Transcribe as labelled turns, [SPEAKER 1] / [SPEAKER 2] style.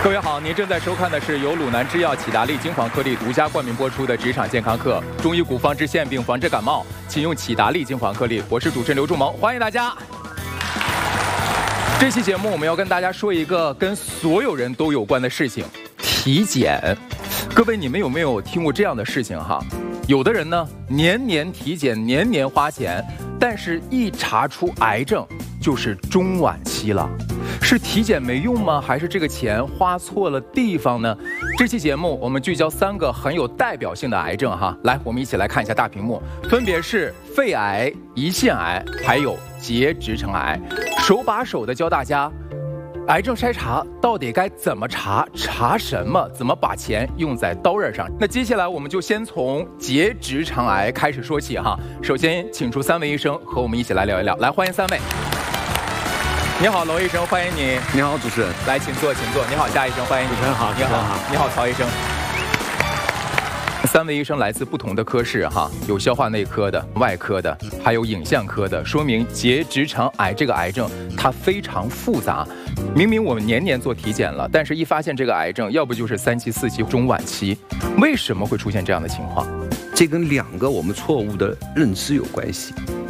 [SPEAKER 1] 各位好，您正在收看的是由鲁南制药、启达利精华颗粒独家冠名播出的职场健康课，中医古方治腺病，防治感冒，请用启达利精华颗粒。我是主持人刘仲萌，欢迎大家。这期节目我们要跟大家说一个跟所有人都有关的事情——体检。各位，你们有没有听过这样的事情哈？有的人呢，年年体检，年年花钱，但是一查出癌症就是中晚期了。是体检没用吗？还是这个钱花错了地方呢？这期节目我们聚焦3个很有代表性的癌症哈，来，我们一起来看一下大屏幕，分别是肺癌、胰腺癌，还有结直肠癌。手把手的教大家，癌症筛查到底该怎么查，查什么，怎么把钱用在刀刃上。那接下来我们就先从结直肠癌开始说起哈。首先请出3位医生和我们一起来聊一聊，来，欢迎3位。你好，娄医生，欢迎你。
[SPEAKER 2] 你好，主持人。
[SPEAKER 1] 来，请坐，请坐。你好，夏医生，欢迎你。
[SPEAKER 2] 主持人好，
[SPEAKER 1] 你好，你好，曹医生。3位医生来自不同的科室哈，有消化内科的、外科的，还有影像科的，说明结直肠癌这个癌症它非常复杂。明明我们年年做体检了，但是一发现这个癌症，要不就是3期、4期、中晚期，为什么会出现这样的情况？
[SPEAKER 2] 这跟2个我们错误的认知有关系。